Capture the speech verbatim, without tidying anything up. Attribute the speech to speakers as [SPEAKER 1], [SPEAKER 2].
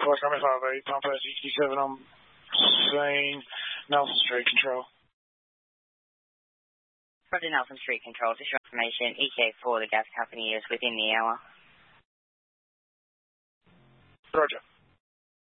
[SPEAKER 1] Quebec Army five eight, Pampa sixty-seven on scene, Nelson Street Control.
[SPEAKER 2] Roger, Nelson Street Control, just your information, E T A four, the gas company is within the hour.
[SPEAKER 1] Roger.